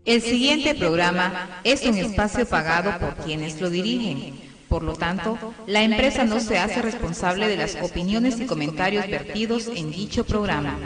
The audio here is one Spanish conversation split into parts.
El siguiente programa es un espacio pagado por quienes lo dirigen. Por lo tanto, la empresa no se hace responsable de las opiniones y comentarios vertidos en dicho programa.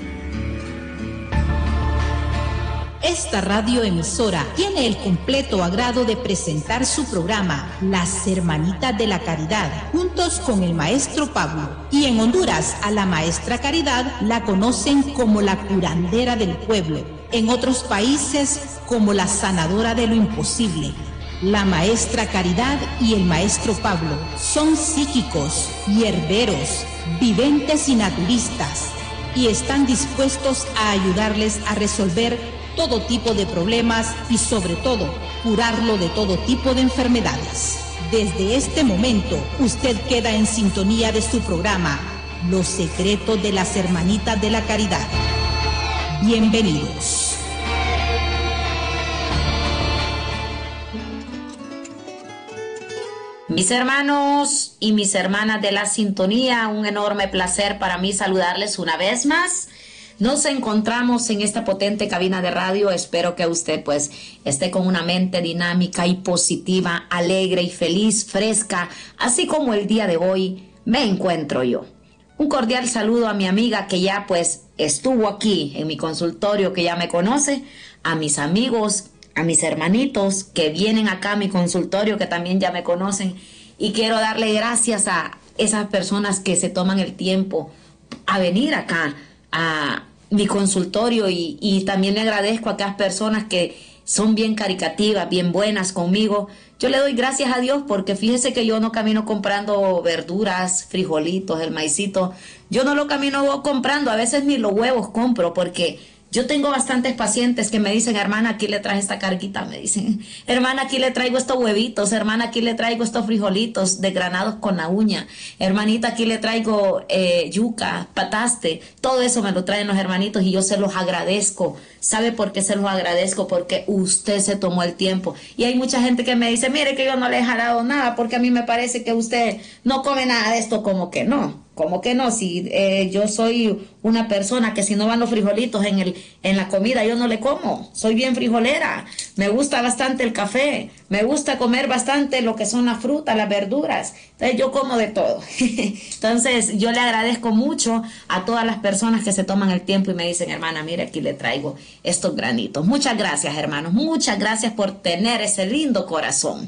Esta radioemisora tiene el completo agrado de presentar su programa Las Hermanitas de la Caridad, juntos con el maestro Pablo. Y en Honduras, a la maestra Caridad la conocen como la curandera del pueblo. En otros países, como la sanadora de lo imposible. La maestra Caridad y el maestro Pablo son psíquicos, hierberos, videntes y naturistas, y están dispuestos a ayudarles a resolver todo tipo de problemas y sobre todo curarlo de todo tipo de enfermedades. Desde este momento usted queda en sintonía de su programa Los Secretos de las Hermanitas de la Caridad. Bienvenidos. Mis hermanos y mis hermanas de la sintonía, un enorme placer para mí saludarles una vez más. Nos encontramos en esta potente cabina de radio. Espero que usted pues esté con una mente dinámica y positiva, alegre y feliz, fresca, así como el día de hoy me encuentro yo. Un cordial saludo a mi amiga que ya pues estuvo aquí en mi consultorio, que ya me conoce, a mis amigos, a mis hermanitos que vienen acá a mi consultorio, que también ya me conocen, y quiero darle gracias a esas personas que se toman el tiempo a venir acá a mi consultorio, y también le agradezco a aquellas personas que son bien caricativas, bien buenas conmigo. Yo le doy gracias a Dios porque fíjese que yo no camino comprando verduras, frijolitos, el maicito. Yo no lo camino comprando, a veces ni los huevos compro, porque yo tengo bastantes pacientes que me dicen: hermana, aquí le traje esta carguita, me dicen. Hermana, aquí le traigo estos huevitos. Hermana, aquí le traigo estos frijolitos desgranados con la uña. Hermanita, aquí le traigo yuca, pataste. Todo eso me lo traen los hermanitos y yo se los agradezco. ¿Sabe por qué se los agradezco? Porque usted se tomó el tiempo. Y hay mucha gente que me dice: mire que yo no le he jalado nada porque a mí me parece que usted no come nada de esto. Como que no. ¿Cómo que no? Si yo soy una persona que si no van los frijolitos en la comida, yo no le como. Soy bien frijolera. Me gusta bastante el café. Me gusta comer bastante lo que son las frutas, las verduras. Entonces yo como de todo. Entonces yo le agradezco mucho a todas las personas que se toman el tiempo y me dicen: hermana, mire, aquí le traigo estos granitos. Muchas gracias, hermanos. Muchas gracias por tener ese lindo corazón.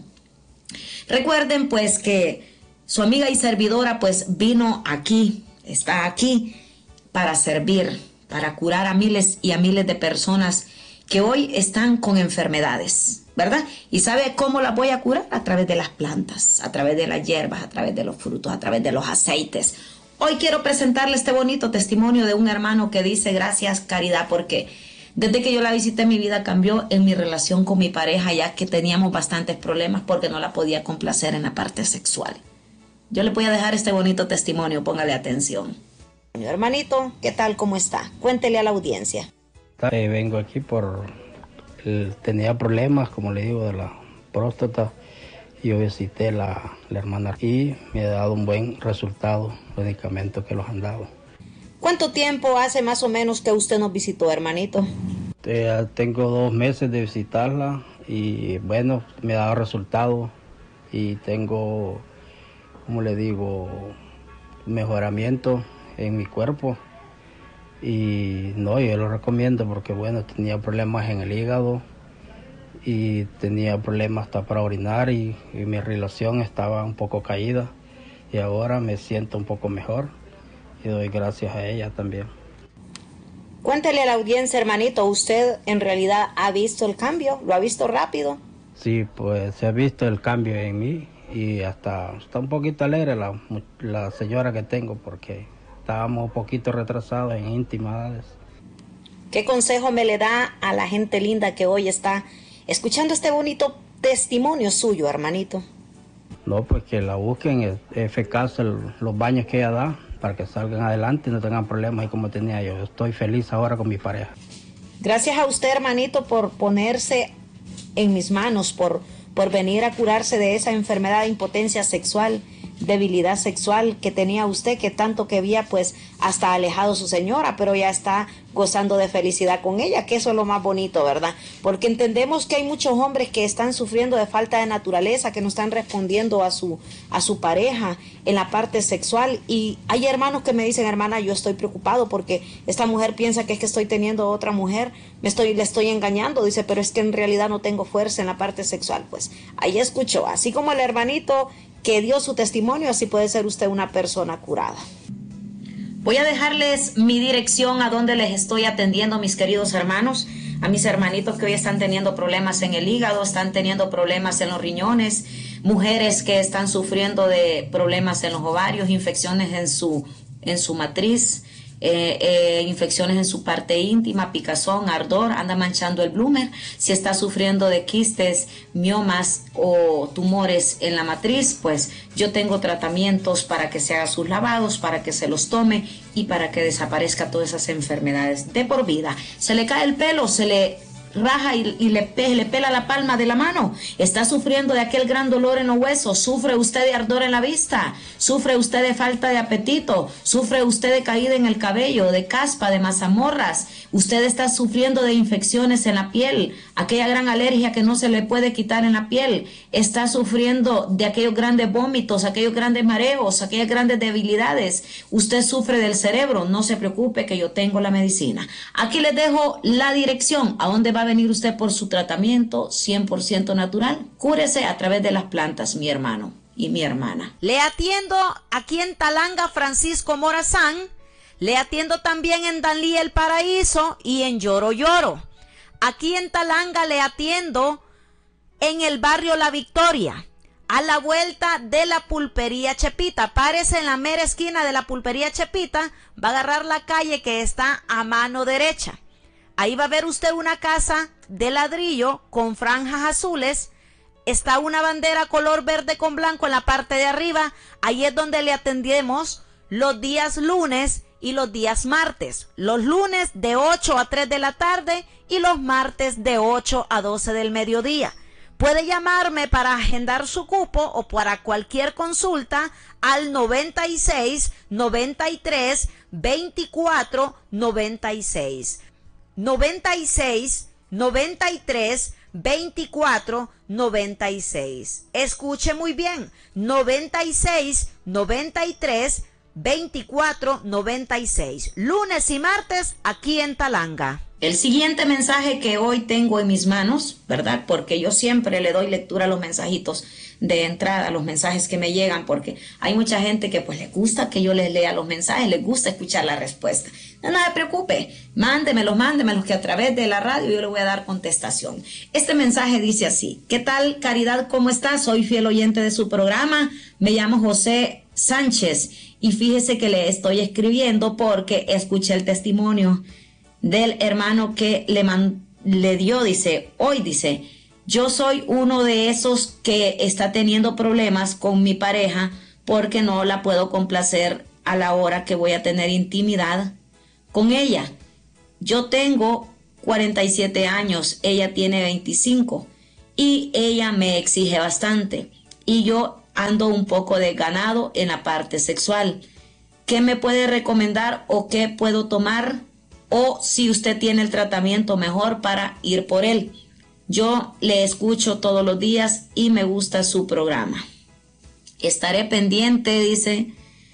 Recuerden pues que su amiga y servidora pues vino aquí, está aquí para servir, para curar a miles y a miles de personas que hoy están con enfermedades, ¿verdad? ¿Y sabe cómo las voy a curar? A través de las plantas, a través de las hierbas, a través de los frutos, a través de los aceites. Hoy quiero presentarle este bonito testimonio de un hermano que dice: gracias, Caridad, porque desde que yo la visité mi vida cambió en mi relación con mi pareja, ya que teníamos bastantes problemas porque no la podía complacer en la parte sexual. Yo le voy a dejar este bonito testimonio, póngale atención. Hermanito, ¿qué tal? ¿Cómo está? Cuéntele a la audiencia. Vengo aquí tenía problemas, como le digo, de la próstata. Y yo visité la hermana y me ha dado un buen resultado, medicamentos que los han dado. ¿Cuánto tiempo hace más o menos que usted nos visitó, hermanito? Tengo 2 meses de visitarla y bueno, me ha dado resultado y tengo, como le digo, mejoramiento en mi cuerpo. Y no, yo lo recomiendo porque bueno, tenía problemas en el hígado y tenía problemas hasta para orinar y mi relación estaba un poco caída y ahora me siento un poco mejor y doy gracias a ella también. Cuéntele a la audiencia, hermanito, ¿usted en realidad ha visto el cambio? ¿Lo ha visto rápido? Sí, pues se ha visto el cambio en mí y hasta está un poquito alegre la señora que tengo porque estábamos un poquito retrasados en intimidades. ¿Qué consejo me le da a la gente linda que hoy está escuchando este bonito testimonio suyo, hermanito? No, pues que la busquen, es eficaz los baños que ella da para que salgan adelante y no tengan problemas y como tenía yo. Estoy feliz ahora con mi pareja. Gracias a usted, hermanito, por ponerse en mis manos, por venir a curarse de esa enfermedad de impotencia sexual. debilidad sexual que tenía usted, que tanto que había pues hasta alejado su señora, pero ya está gozando de felicidad con ella, que eso es lo más bonito, ¿verdad? Porque entendemos que hay muchos hombres que están sufriendo de falta de naturaleza, que no están respondiendo a su pareja en la parte sexual, y hay hermanos que me dicen, hermana, yo estoy preocupado porque esta mujer piensa que es que estoy teniendo otra mujer, le estoy engañando, dice, pero es que en realidad no tengo fuerza en la parte sexual. Pues ahí escuchó, así como el hermanito que dio su testimonio, así puede ser usted una persona curada. Voy a dejarles mi dirección a donde les estoy atendiendo, mis queridos hermanos, a mis hermanitos que hoy están teniendo problemas en el hígado, están teniendo problemas en los riñones, mujeres que están sufriendo de problemas en los ovarios, infecciones en su matriz, infecciones en su parte íntima, picazón, ardor, anda manchando el bloomer, si está sufriendo de quistes, miomas o tumores en la matriz, pues yo tengo tratamientos para que se haga sus lavados, para que se los tome y para que desaparezca todas esas enfermedades de por vida. Se le cae el pelo, se le raja y le pela la palma de la mano, está sufriendo de aquel gran dolor en los huesos, sufre usted de ardor en la vista, sufre usted de falta de apetito, sufre usted de caída en el cabello, de caspa, de mazamorras, usted está sufriendo de infecciones en la piel, aquella gran alergia que no se le puede quitar en la piel, está sufriendo de aquellos grandes vómitos, aquellos grandes mareos, aquellas grandes debilidades, usted sufre del cerebro, no se preocupe que yo tengo la medicina. Aquí les dejo la dirección a donde va a venir usted por su tratamiento 100% natural. Cúrese a través de las plantas, mi hermano y mi hermana. Le atiendo aquí en Talanga, Francisco Morazán. Le atiendo también en Danlí El Paraíso y en Lloro Lloro. Aquí en Talanga le atiendo en el barrio La Victoria, a la vuelta de la pulpería Chepita. Párese en la mera esquina de la pulpería Chepita, va a agarrar la calle que está a mano derecha. Ahí va a ver usted una casa de ladrillo con franjas azules. Está una bandera color verde con blanco en la parte de arriba. Ahí es donde le atendemos los días lunes y los días martes. Los lunes de 8 a 3 de la tarde y los martes de 8 a 12 del mediodía. Puede llamarme para agendar su cupo o para cualquier consulta al 96 93 24 96. 96 93 24 96. Escuche muy bien, 96 93 24 96. Lunes y martes aquí en Talanga. El siguiente mensaje que hoy tengo en mis manos, ¿verdad? Porque yo siempre le doy lectura a los mensajitos de entrada, a los mensajes que me llegan, porque hay mucha gente que pues le gusta que yo les lea los mensajes, les gusta escuchar la respuesta. No se preocupe, mándemelos, que a través de la radio yo le voy a dar contestación. Este mensaje dice así: ¿qué tal, Caridad? ¿Cómo estás? Soy fiel oyente de su programa, me llamo José Sánchez y fíjese que le estoy escribiendo porque escuché el testimonio del hermano que le dio, dice, hoy dice, yo soy uno de esos que está teniendo problemas con mi pareja porque no la puedo complacer a la hora que voy a tener intimidad con ella. Yo tengo 47 años, ella tiene 25 y ella me exige bastante y yo ando un poco desganado en la parte sexual. ¿Qué me puede recomendar o qué puedo tomar? O si usted tiene el tratamiento mejor para ir por él. Yo le escucho todos los días y me gusta su programa. Estaré pendiente, dice,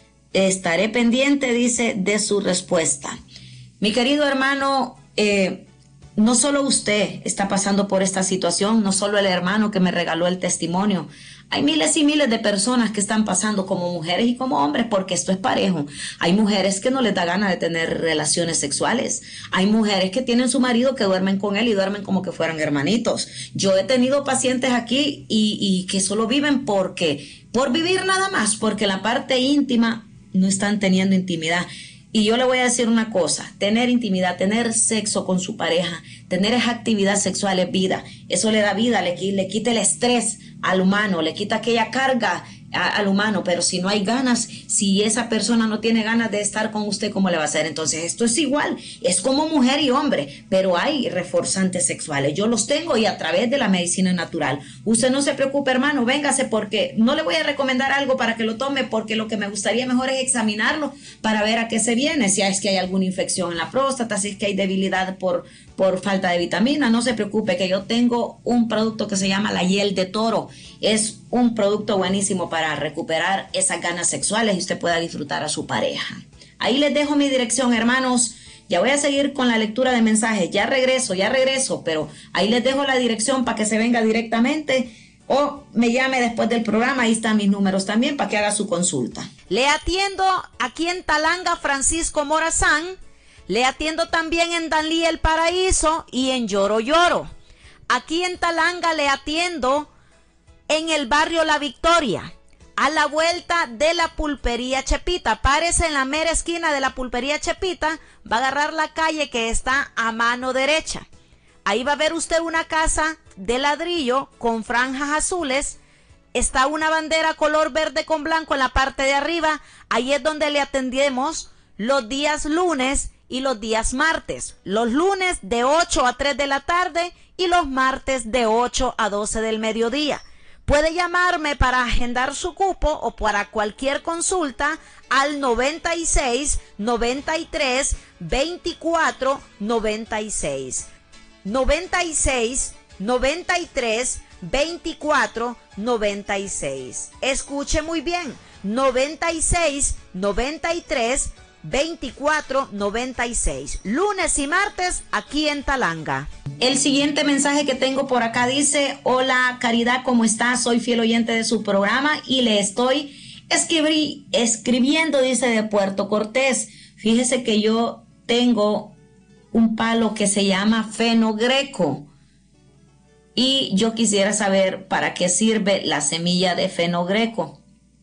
de su respuesta. Mi querido hermano, no solo usted está pasando por esta situación, no solo el hermano que me regaló el testimonio. Hay miles y miles de personas que están pasando como mujeres y como hombres, porque esto es parejo. Hay mujeres que no les da gana de tener relaciones sexuales. Hay mujeres que tienen su marido que duermen con él y duermen como que fueran hermanitos. Yo he tenido pacientes aquí y que solo viven por vivir nada más, porque la parte íntima no están teniendo intimidad. Y yo le voy a decir una cosa, tener intimidad, tener sexo con su pareja, tener esa actividad sexual es vida. Eso le da vida, le quita el estrés al humano, le quita aquella carga al humano, pero si no hay ganas, si esa persona no tiene ganas de estar con usted, ¿cómo le va a hacer? Entonces esto es igual, es como mujer y hombre, pero hay reforzantes sexuales, yo los tengo y a través de la medicina natural. Usted no se preocupe, hermano, véngase, porque no le voy a recomendar algo para que lo tome, porque lo que me gustaría mejor es examinarlo para ver a qué se viene, si es que hay alguna infección en la próstata, si es que hay debilidad por falta de vitamina. No se preocupe, que yo tengo un producto que se llama la hiel de toro. Es un producto buenísimo para recuperar esas ganas sexuales y usted pueda disfrutar a su pareja. Ahí les dejo mi dirección, hermanos. Ya voy a seguir con la lectura de mensajes. Ya regreso, pero ahí les dejo la dirección para que se venga directamente o me llame después del programa. Ahí están mis números también para que haga su consulta. Le atiendo aquí en Talanga, Francisco Morazán. Le atiendo también en Danlí El Paraíso y en Lloro Lloro. Aquí en Talanga le atiendo en el barrio La Victoria, a la vuelta de la pulpería Chepita. Párese en la mera esquina de la pulpería Chepita, va a agarrar la calle que está a mano derecha. Ahí va a ver usted una casa de ladrillo con franjas azules. Está una bandera color verde con blanco en la parte de arriba. Ahí es donde le atendemos los días lunes y los días martes. Los lunes de 8 a 3 de la tarde y los martes de 8 a 12 del mediodía. Puede llamarme para agendar su cupo o para cualquier consulta al 96 93 24 96. 96 93 24 96. Escuche muy bien. 96 93 24 96. Lunes y martes aquí en Talanga. El siguiente mensaje que tengo por acá dice: hola Caridad, ¿cómo estás? Soy fiel oyente de su programa y le estoy escribiendo, dice, de Puerto Cortés. Fíjese que yo tengo un palo que se llama fenogreco y yo quisiera saber para qué sirve la semilla de fenogreco.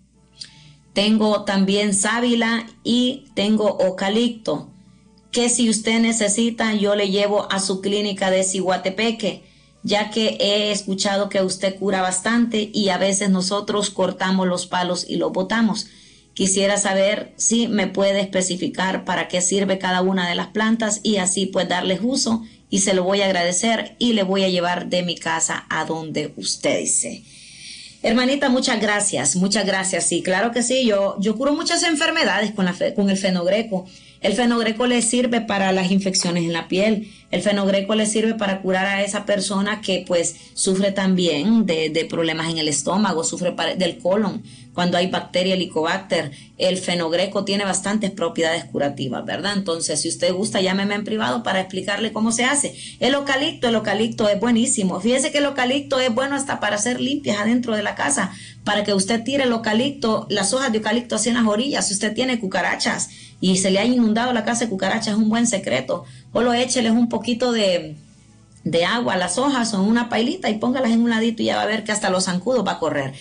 Tengo también sábila y tengo eucalipto, que si usted necesita yo le llevo a su clínica de Ciguatepeque, ya que he escuchado que usted cura bastante y a veces nosotros cortamos los palos y los botamos. Quisiera saber si me puede especificar para qué sirve cada una de las plantas y así pues darles uso, y se lo voy a agradecer y le voy a llevar de mi casa a donde usted dice. Hermanita, muchas gracias, sí, claro que sí, yo curo muchas enfermedades con el fenogreco. El fenogreco le sirve para las infecciones en la piel, el fenogreco le sirve para curar a esa persona que pues sufre también de problemas en el estómago, sufre del colon, cuando hay bacteria Helicobacter. El fenogreco tiene bastantes propiedades curativas, ¿verdad? Entonces, si usted gusta, llámeme en privado para explicarle cómo se hace. El eucalipto es buenísimo. Fíjese que el eucalipto es bueno hasta para hacer limpias adentro de la casa, para que usted tire el eucalipto, las hojas de eucalipto hacia las orillas. Si usted tiene cucarachas y se le ha inundado la casa de cucarachas, es un buen secreto. Solo écheles un poquito de agua a las hojas o en una pailita y póngalas en un ladito y ya va a ver que hasta los zancudos va a correr.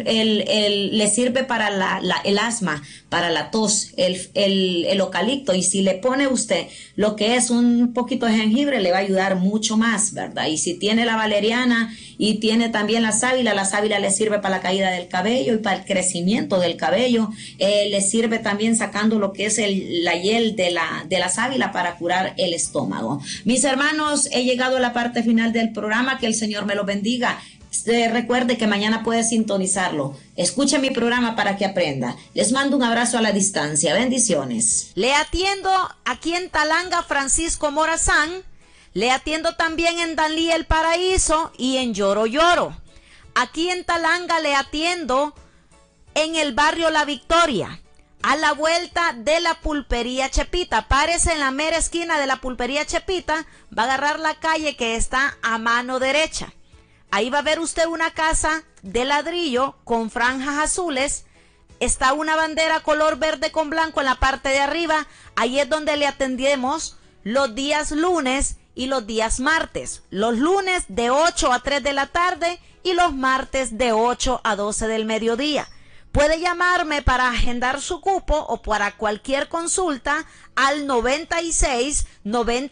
Le sirve para el asma, para la tos, el eucalipto, y si le pone usted lo que es un poquito de jengibre le va a ayudar mucho más, ¿verdad? Y si tiene la valeriana y tiene también la sábila le sirve para la caída del cabello y para el crecimiento del cabello. Le sirve también sacando lo que es la hiel de la sábila para curar el estómago. Mis hermanos, he llegado a la parte final del programa. Que el Señor me lo bendiga. Recuerde que mañana puede sintonizarlo. Escuche mi programa para que aprenda. Les mando un abrazo a la distancia. Bendiciones. Le atiendo aquí en Talanga, Francisco Morazán. Le atiendo también en Danlí El Paraíso y en Lloro Lloro. Aquí en Talanga le atiendo en el barrio La Victoria, a la vuelta de la pulpería Chepita. Párese en la mera esquina de la pulpería Chepita, va a agarrar la calle que está a mano derecha. Ahí va a ver usted una casa de ladrillo con franjas azules. Está una bandera color verde con blanco en la parte de arriba. Ahí es donde le atendemos los días lunes y los días martes. Los lunes de 8 a 3 de la tarde y los martes de 8 a 12 del mediodía. Puede llamarme para agendar su cupo o para cualquier consulta al 96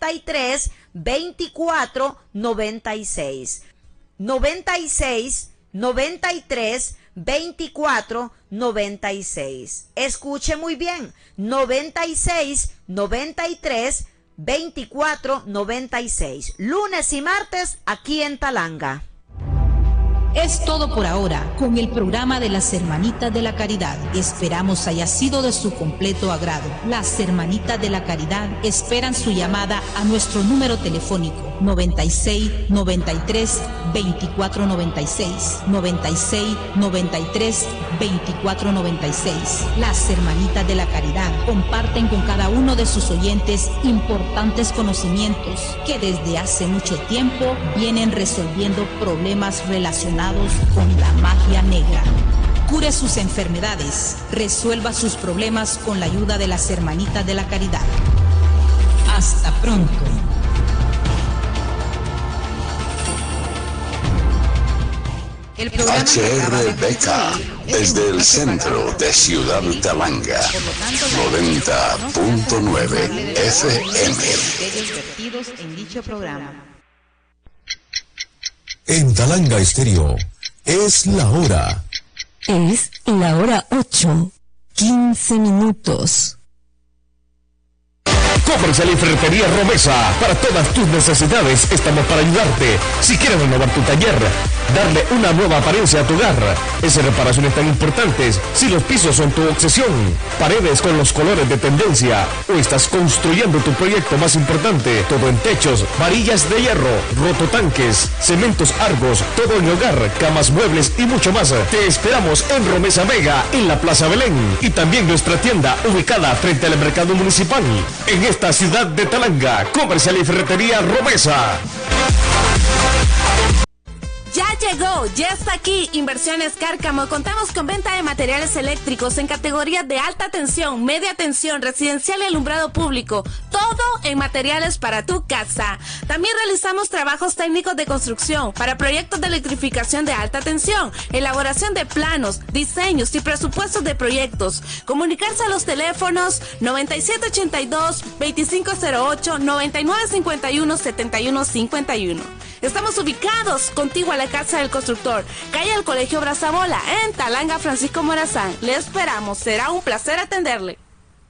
93 24 96. 96 93 24 96. Escuche muy bien, 96 93 24 96. Lunes y martes aquí en Talanga. Es todo por ahora con el programa de las Hermanitas de la Caridad. Esperamos haya sido de su completo agrado. Las Hermanitas de la Caridad esperan su llamada a nuestro número telefónico 96 93 24 96, 96 93 24 96. Las Hermanitas de la Caridad comparten con cada uno de sus oyentes importantes conocimientos que desde hace mucho tiempo vienen resolviendo problemas relacionados con la magia negra. Cure sus enfermedades, resuelva sus problemas con la ayuda de las Hermanitas de la Caridad. Hasta pronto. El programa HRBK, desde el centro de Ciudad Talanga, 90.9 FM. vertidos en dicho programa. En Talanga Estéreo, es la hora. Es la hora 8:15. Comercial y Ferretería Romesa. Para todas tus necesidades estamos para ayudarte. Si quieres renovar tu taller, darle una nueva apariencia a tu hogar. Esas reparaciones tan importantes. Si los pisos son tu obsesión, paredes con los colores de tendencia, o estás construyendo tu proyecto más importante, todo en techos, varillas de hierro, rototanques, cementos Argos, todo en hogar, camas, muebles y mucho más. Te esperamos en Romesa Mega, en la Plaza Belén, y también nuestra tienda ubicada frente al mercado municipal. En esta ciudad de Talanga, Comercial y Ferretería Romesa. Ya llegó, ya está aquí Inversiones Cárcamo. Contamos con venta de materiales eléctricos en categorías de alta tensión, media tensión, residencial y alumbrado público. Todo en materiales para tu casa. También realizamos trabajos técnicos de construcción para proyectos de electrificación de alta tensión, elaboración de planos, diseños y presupuestos de proyectos. Comunicarse a los teléfonos 9782-2508, 9951-7151. Estamos ubicados contigo a la Casa del Constructor, calle del Colegio Brazabola, en Talanga, Francisco Morazán. Le esperamos, será un placer atenderle.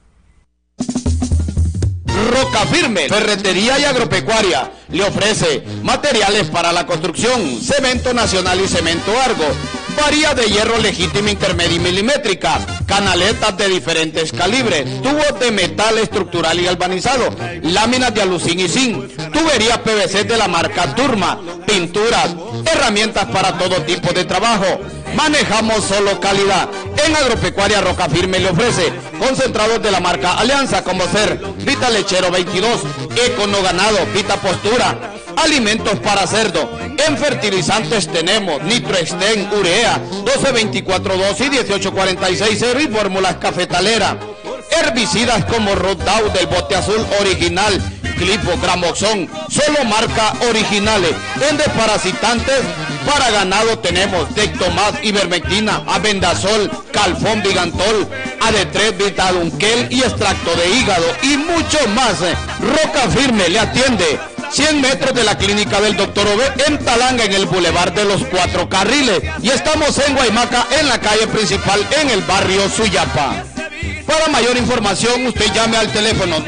Roca Firme, ferretería y agropecuaria, le ofrece materiales para la construcción, cemento nacional y cemento Argo, varillas de hierro legítima intermedia y milimétrica, canaletas de diferentes calibres, tubos de metal estructural y galvanizado, láminas de alucín y zinc, tuberías PVC de la marca Turma, pinturas, herramientas para todo tipo de trabajo. Manejamos solo calidad. En Agropecuaria Roca Firme le ofrece concentrados de la marca Alianza, como ser Vita Lechero 22, Econo Ganado, Vita Postura, alimentos para cerdo. En fertilizantes tenemos Nitroexten, Urea, 12-24-2 y 18-46-0 y fórmulas cafetalera. Herbicidas como Roundup del bote azul original, Clipo, Gramoxón, solo marca originales. En desparasitantes para ganado tenemos Dectomat, Ivermectina, Abendazol, Calfón, Vigantol, AD3, Vitadunquel y extracto de hígado y mucho más. Roca Firme le atiende 100 metros de la clínica del Dr. Ove en Talanga, en el Boulevard de los 4 Carriles, y estamos en Guaymaca, en la calle principal, en el barrio Suyapa. Para mayor información, usted llame al teléfono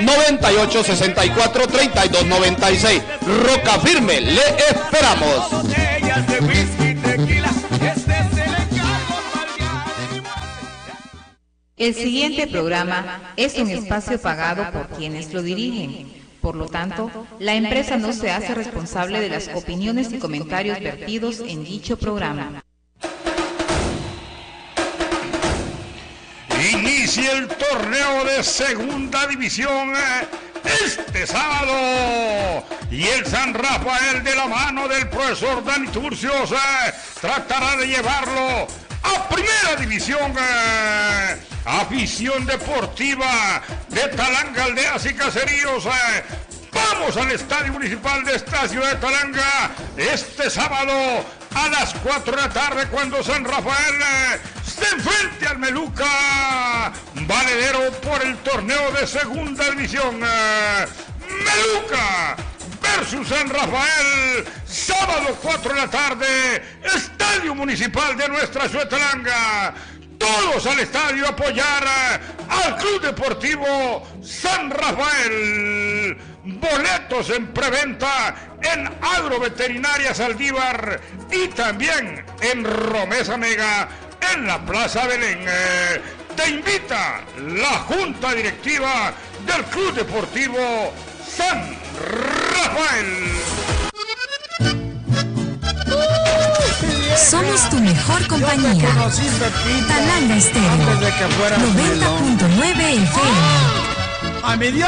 9864-3296. Roca Firme, le esperamos. El siguiente programa es un espacio pagado por quienes lo dirigen. Por lo tanto, la empresa no se hace responsable de las opiniones y comentarios vertidos en dicho programa. Inicia el torneo de segunda división este sábado y el San Rafael, de la mano del profesor Dani Turcios, tratará de llevarlo a primera división. Afición deportiva de Talanga, aldeas y caseríos, vamos al Estadio Municipal de esta ciudad de Talanga este sábado a las 4 de la tarde, cuando San Rafael se enfrente al Meluca, valedero por el torneo de segunda división. Meluca, versus San Rafael, sábado 4 de la tarde, Estadio Municipal de nuestra Suetalanga. Todos al estadio a apoyar al Club Deportivo San Rafael. Boletos en preventa en Agroveterinaria Saldívar y también en Romesa Mega en la Plaza Belén. Te invita la Junta Directiva del Club Deportivo San Rafael. Somos tu mejor compañía. Talanga Estéreo 90.9 FM. A mi Dios.